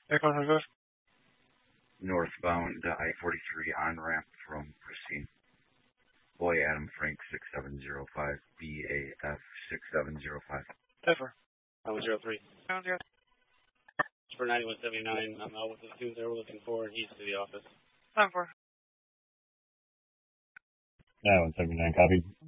Aircon reverse. Northbound I-43 on-ramp from Christine. Boy Adam Frank 6705, BAF 6705. Ever. 103. 70. For 9179, I'm out with the students that we're looking for east of the office. 74. 9179, copy.